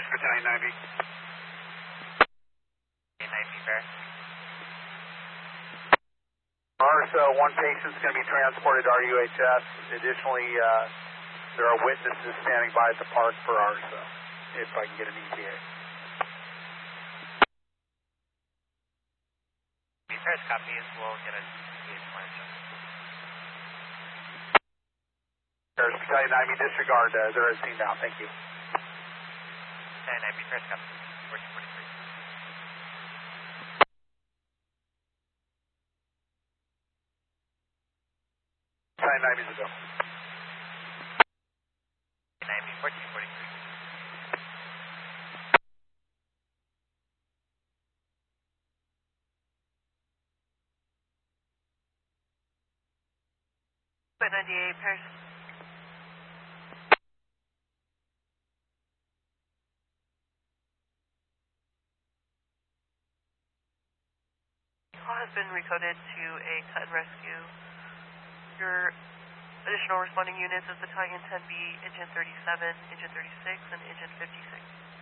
Battalion 9B. 9B, Paris. ARSA, one patient's going to be transported to RUHS. Additionally, there are witnesses standing by at the park for ARSA, if I can get an ETA. Paris copies, we'll get a ETA tomorrow. Paris Battalion 9B, disregard, they're at scene now, thank you. Battalion 9B, Paris copies, 1443. Battalion 9B is a go. 9B, 1443. Flight 98, Paris. Call has been recoded to a cut and rescue. Your additional responding units is Battalion 10B, Engine 37, Engine 36, and Engine 56.